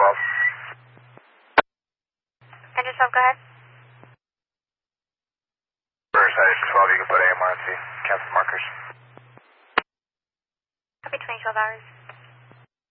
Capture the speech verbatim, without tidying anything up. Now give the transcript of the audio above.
twelve. And yourself, go ahead. First, Citation twelve, you can put A M R C. Cancel markers. Copy twenty, twelve hours.